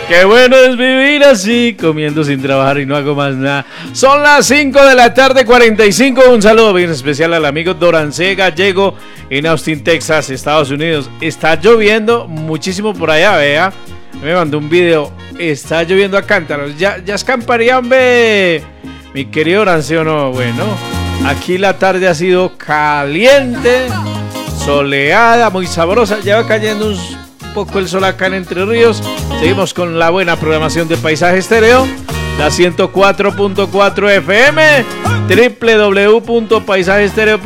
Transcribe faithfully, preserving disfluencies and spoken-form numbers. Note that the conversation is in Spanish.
Qué bueno es vivir así, comiendo sin trabajar y no hago más nada. Son las cinco de la tarde, cuarenta y cinco. Un saludo bien especial al amigo Dorancé Gallego en Austin, Texas, Estados Unidos. Está lloviendo muchísimo por allá, vea. Me mandó un video. Está lloviendo a cántaros. Ya, ya escamparía, hombre. Mi querido Dorancé, ¿o no? Bueno, aquí la tarde ha sido caliente, soleada, muy sabrosa. Ya va cayendo un poco el sol acá en Entre Ríos. Seguimos con la buena programación de Paisaje Estéreo, la ciento cuatro punto cuatro F M, doble u doble u doble u punto paisaje estéreo